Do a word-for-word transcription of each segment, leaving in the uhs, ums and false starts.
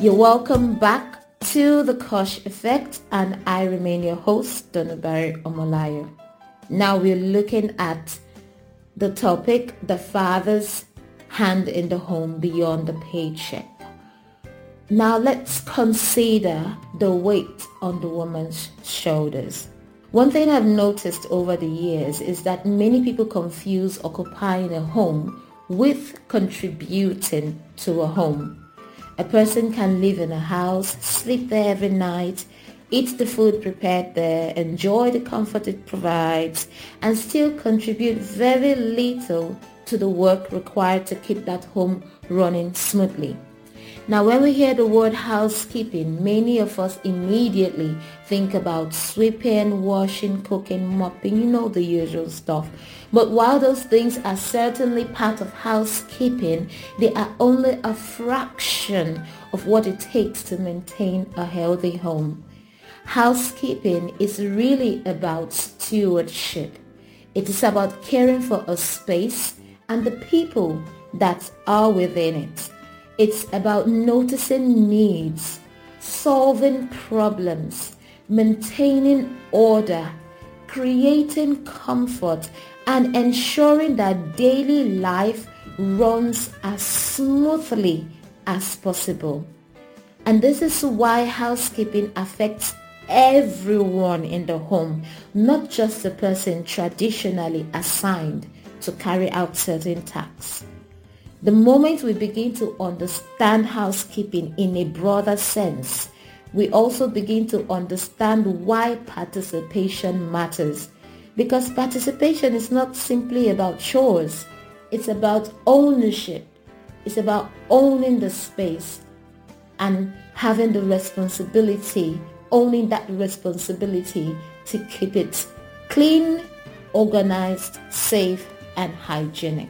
You're welcome back to The Kosh Effect, and I remain your host, Donabari Omolayo. Now we're looking at the topic, the father's hand in the home beyond the paycheck. Now let's consider the weight on the woman's shoulders. One thing I've noticed over the years is that many people confuse occupying a home with contributing to a home. A person can live in a house, sleep there every night, eat the food prepared there, enjoy the comfort it provides, and still contribute very little to the work required to keep that home running smoothly. Now, when we hear the word housekeeping, many of us immediately think about sweeping, washing, cooking, mopping, you know, the usual stuff. But while those things are certainly part of housekeeping, they are only a fraction of what it takes to maintain a healthy home. Housekeeping is really about stewardship. It is about caring for a space and the people that are within it. It's about noticing needs, solving problems, maintaining order, creating comfort, and ensuring that daily life runs as smoothly as possible. And this is why housekeeping affects everyone in the home, not just the person traditionally assigned to carry out certain tasks. The moment we begin to understand housekeeping in a broader sense, we also begin to understand why participation matters. Because participation is not simply about chores. It's about ownership. It's about owning the space and having the responsibility, owning that responsibility to keep it clean, organized, safe, and hygienic.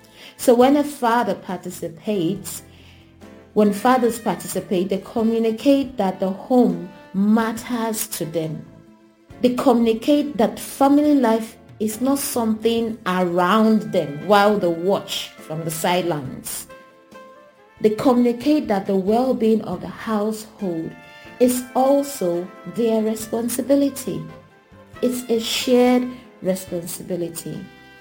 So when a father participates, when fathers participate, they communicate that the home matters to them. They communicate that family life is not something around them while they watch from the sidelines. They communicate that the well-being of the household is also their responsibility. It's a shared responsibility.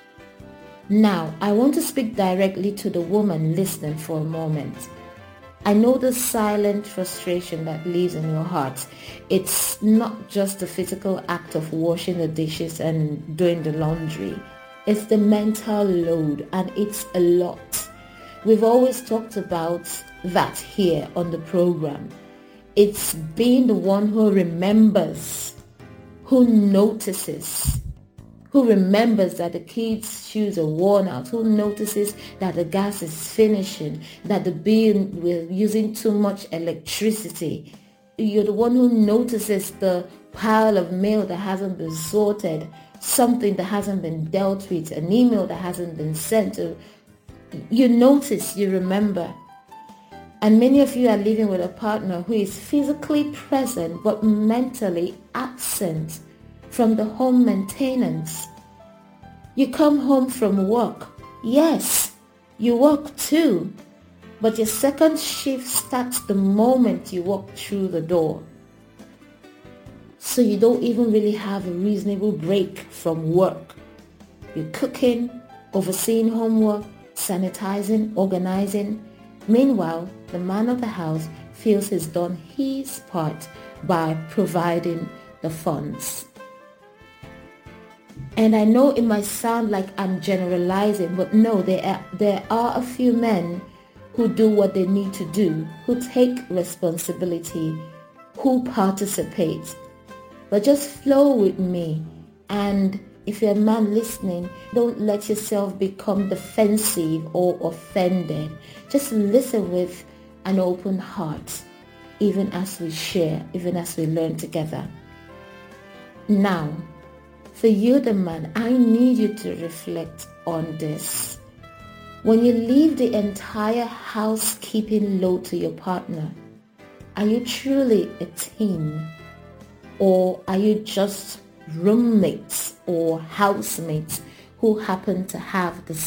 Now, I want to speak directly to the woman listening for a moment. I know the silent frustration that lives in your heart. It's not just the physical act of washing the dishes and doing the laundry. It's the mental load, and it's a lot. We've always talked about that here on the program. It's being the one who remembers, who notices, who remembers that the kids' shoes are worn out, who notices that the gas is finishing, that the bill, we're using too much electricity. You're the one who notices the pile of mail that hasn't been sorted, something that hasn't been dealt with, an email that hasn't been sent. You notice, you remember. And many of you are living with a partner who is physically present but mentally absent from the home maintenance. You come home from work. Yes, you work too, but your second shift starts the moment you walk through the door. So you don't even really have a reasonable break from work. You're cooking, overseeing homework, sanitizing, organizing. Meanwhile, the man of the house feels he's done his part by providing the funds. And I know it might sound like I'm generalizing, but no, there are, there are a few men who do what they need to do, who take responsibility, who participate. But just flow with me. And if you're a man listening, don't let yourself become defensive or offended. Just listen with an open heart, even as we share, even as we learn together. Now, for you, the man, I need you to reflect on this. When you leave the entire housekeeping load to your partner, are you truly a team? Or are you just roommates or housemates who happen to have the